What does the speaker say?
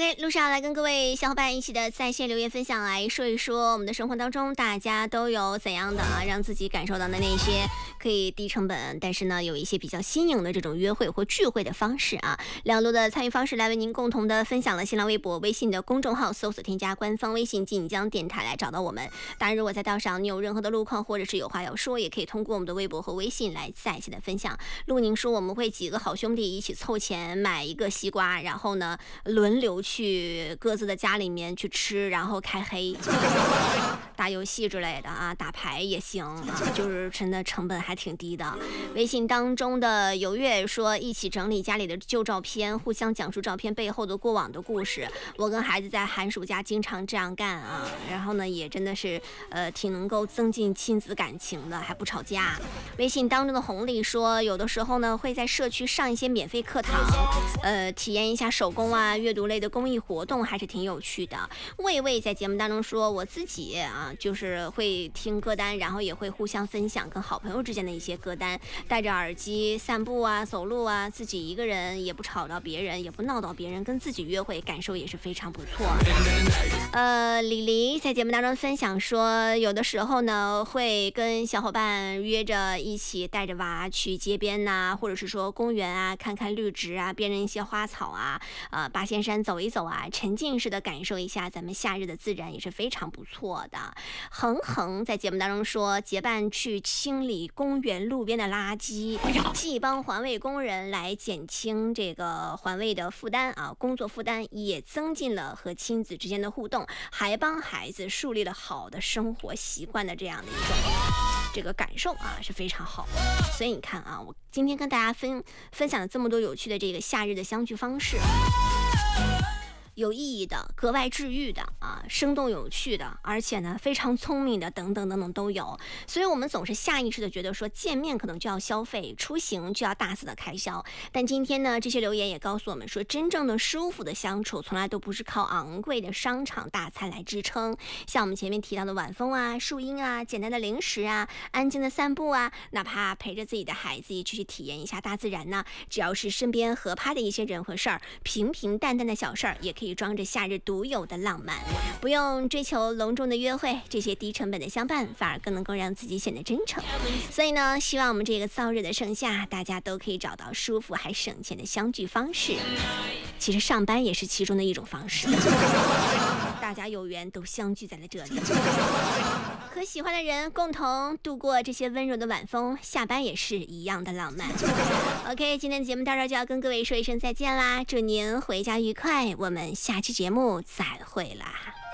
OK， 路上来跟各位小伙伴一起的在线留言分享，来说一说我们的生活当中大家都有怎样的让自己感受到的那些可以低成本，但是呢有一些比较新颖的这种约会或聚会的方式啊。两路的参与方式来为您共同的分享了新浪微博、微信的公众号，搜索添加官方微信晋江电台来找到我们。当然，如果在道上你有任何的路况或者是有话要说，也可以通过我们的微博和微信来再次的分享。陆宁说我们会几个好兄弟一起凑钱买一个西瓜，然后呢轮流去各自的家里面去吃，然后开黑打游戏之类的啊，打牌也行啊，就是真的成本还挺低的。微信当中的有月说一起整理家里的旧照片，互相讲述照片背后的过往的故事。我跟孩子在寒暑假经常这样干啊，然后呢也真的是挺能够增进亲子感情的，还不吵架。微信当中的红利说有的时候呢会在社区上一些免费课堂，体验一下手工啊阅读类的公益活动，还是挺有趣的。魏魏在节目当中说我自己就是会听歌单，然后也会互相分享跟好朋友之间的一些歌单，戴着耳机散步啊走路啊，自己一个人也不吵到别人，也不闹到别人，跟自己约会感受也是非常不错的。李黎在节目当中分享说有的时候呢会跟小伙伴约着一起带着娃去街边呐，或者是说公园啊，看看绿植啊，辨认一些花草啊，八仙山走一走啊，沉浸式的感受一下咱们夏日的自然，也是非常不错的。恒恒在节目当中说结伴去清理公园路边的垃圾，既帮环卫工人来减轻这个环卫的负担啊，工作负担，也增进了和亲子之间的互动，还帮孩子树立了好的生活习惯的这样的一种这个感受啊，是非常好的。所以你看啊，我今天跟大家分享了这么多有趣的这个夏日的相聚方式，有意义的，格外治愈的啊，生动有趣的，而且呢非常聪明的，等等等等都有。所以我们总是下意识的觉得说见面可能就要消费，出行就要大肆的开销。但今天呢这些留言也告诉我们说，真正的舒服的相处从来都不是靠昂贵的商场大餐来支撑。像我们前面提到的晚风啊、树荫啊、简单的零食啊、安静的散步啊，哪怕陪着自己的孩子一起去体验一下大自然呢，只要是身边合拍的一些人和事儿，平平淡淡的小事儿，也可以装着夏日独有的浪漫。不用追求隆重的约会，这些低成本的相伴反而更能够让自己显得真诚。所以呢，希望我们这个燥热的盛夏，大家都可以找到舒服还省钱的相聚方式。其实上班也是其中的一种方式，大家有缘都相聚在了这里，和喜欢的人共同度过这些温柔的晚风，下班也是一样的浪漫。OK， 今天的节目到这儿就要跟各位说一声再见啦，祝您回家愉快，我们下期节目再会啦。